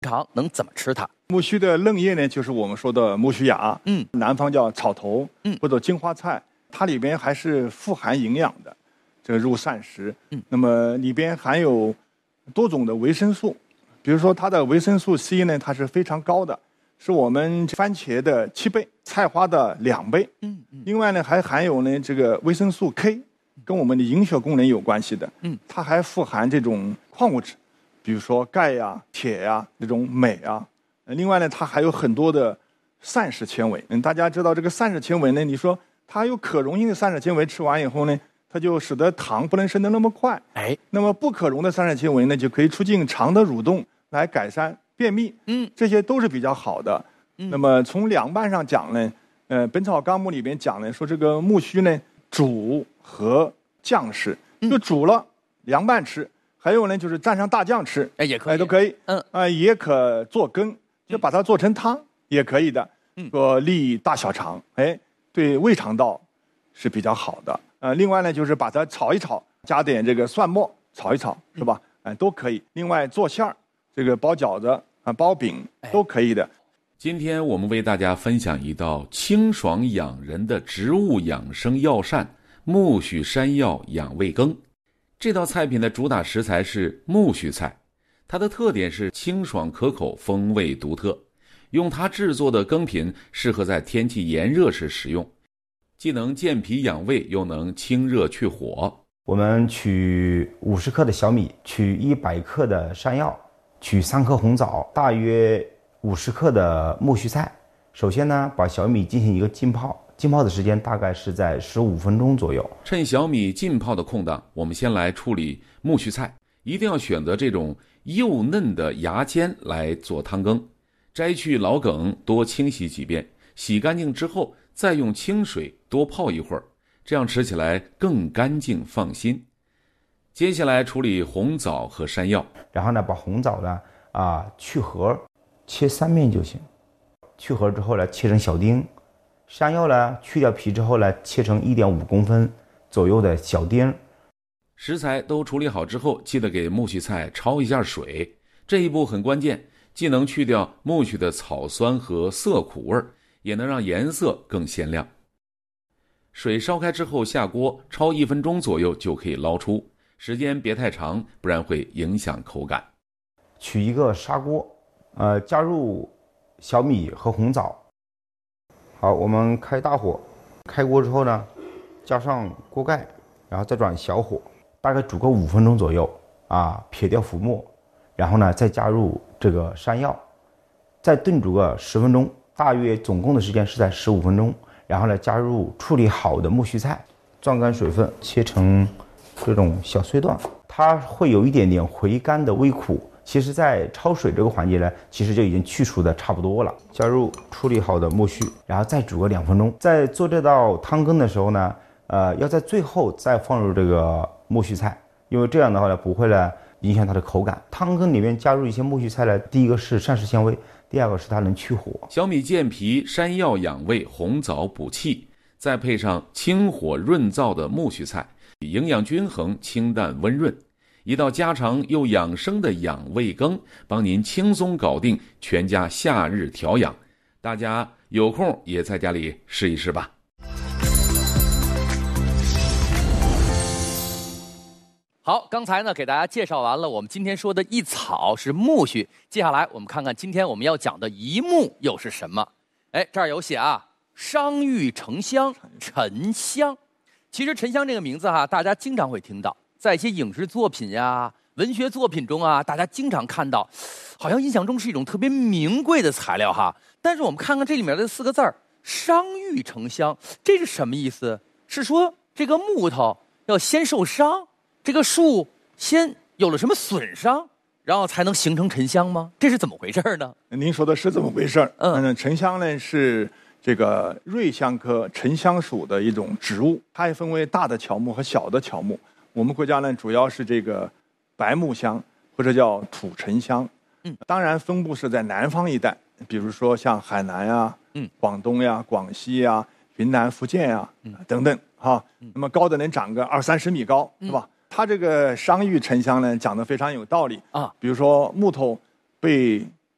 常能怎么吃它？ 苜蓿的嫩叶呢，就是我们说的苜蓿芽，南方叫草头，或者金花菜，它里边还是富含营养的，这个入膳食。那么里边含有多种的维生素，比如说它的维生素 C 呢，它是非常高的，是我们番茄的7倍，菜花的2倍。另外呢，还含有呢这个维生素 K， 跟我们的营血功能有关系的。它还富含这种矿物质，比如说钙呀、铁呀、这种镁啊。另外呢，它还有很多的膳食纤维。大家知道这个膳食纤维呢，你说它有可溶性的膳食纤维，吃完以后呢，它就使得糖不能升得那么快。那么不可溶的膳食纤维呢，就可以促进肠的蠕动，来改善便秘。这些都是比较好的。那么从凉拌上讲呢，《本草纲目》里边讲呢，说这个苜蓿呢，煮和酱食，就煮了凉拌吃，还有呢就是蘸上大酱吃， 也可以， 都可以。也可做羹，就把它做成汤也可以的。说利大小肠，对胃肠道是比较好的。另外呢，就是把它炒一炒，加点这个蒜末炒一炒，是吧？都可以。另外做馅儿，这个包饺子啊、包饼都可以的。 今天我们为大家分享一道清爽养人的植物养生药膳——苜蓿山药养胃羹。这道菜品的主打食材是苜蓿菜，它的特点是清爽可口，风味独特。用它制作的羹品适合在天气炎热时食用，既能健脾养胃，又能清热去火。 我们取50克的小米，取100克的山药，取3颗红枣，大约50克的苜蓿菜。首先呢，把小米进行一个浸泡，浸泡的时间大概是在15分钟左右。 趁小米浸泡的空档，我们先来处理苜蓿菜，一定要选择这种幼嫩的芽尖来做汤羹。摘去老梗，多清洗几遍，洗干净之后再用清水多泡一会儿，这样吃起来更干净放心。接下来处理红枣和山药， 然后呢，把红枣呢去核，切3面就行。去核之后呢，切成小丁。山药呢，去掉皮之后呢，切成1.5公分左右的小丁。 食材都处理好之后，记得给苜蓿菜焯一下水，这一步很关键，既能去掉苜蓿的草酸和涩苦味，也能让颜色更鲜亮。水烧开之后下锅焯1分钟左右就可以捞出，时间别太长，不然会影响口感。 取一个砂锅，加入小米和红枣。好，我们开大火，开锅之后呢，加上锅盖，然后再转小火，大概煮个5分钟左右撇掉浮沫，然后呢再加入这个山药，再炖煮个10分钟，大约总共的时间是在15分钟。然后呢，加入处理好的苜蓿菜，攥干水分，切成这种小碎段，它会有一点点回甘的微苦。其实在焯水这个环节呢，其实就已经去除的差不多了。加入处理好的苜蓿，然后再煮个2分钟。在做这道汤羹的时候呢，要在最后再放入这个苜蓿菜，因为这样的话呢，不会呢影响它的口感。汤羹里面加入一些苜蓿菜呢，第一个是膳食纤维，第二个是它能去火。 小米健脾，山药养胃，红枣补气，再配上清火润燥的苜蓿菜，营养均衡，清淡温润，一道家常又养生的养胃羹，帮您轻松搞定全家夏日调养。大家有空也在家里试一试吧。 好，刚才呢给大家介绍完了我们今天说的一草是苜蓿，接下来我们看看今天我们要讲的一木又是什么。这儿有写商誉沉香，沉香。其实沉香这个名字大家经常会听到，在一些影视作品呀、文学作品中大家经常看到，好像印象中是一种特别名贵的材料但是我们看看这里面的4个字儿，商誉沉香，这是什么意思？是说这个木头要先受伤，这个树先有了什么损伤，然后才能形成沉香吗？这是怎么回事呢？ 您说的是这么回事。沉香呢是这个瑞香科沉香属的一种植物，它也分为大的乔木和小的乔木。我们国家呢主要是这个白木香或者叫土沉香。当然分布是在南方一带，比如说像海南呀、广东呀、广西呀、云南、福建呀等等那么高的能长个20-30米高，是吧？它这个商誉沉香呢讲得非常有道理比如说木头被